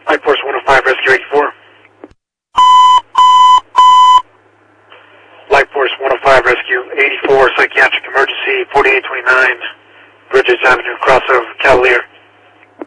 Light Force 105, Rescue 84. Light Force 105, Rescue 84, psychiatric emergency, 4829, Bridges Avenue, crossover, Cavalier.